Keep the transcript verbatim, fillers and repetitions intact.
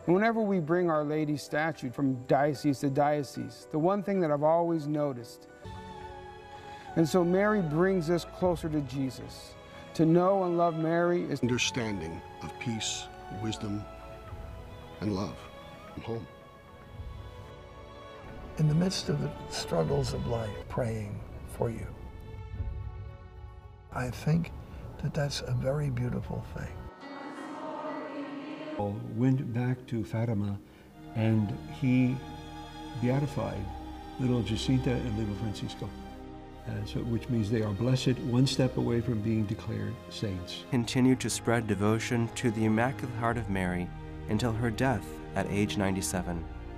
Whenever we bring Our Lady's statue from diocese to diocese, the one thing that I've always noticed, and so Mary brings us closer to Jesus. To know and love Mary is understanding of peace, wisdom, and love. I'm home. In the midst of the struggles of life, praying for you. I think that that's a very beautiful thing. Went back to Fatima and he beatified little Jacinta and little Francisco, uh, so, which means they are blessed, one step away from being declared saints. Continued to spread devotion to the Immaculate Heart of Mary until her death at age ninety-seven.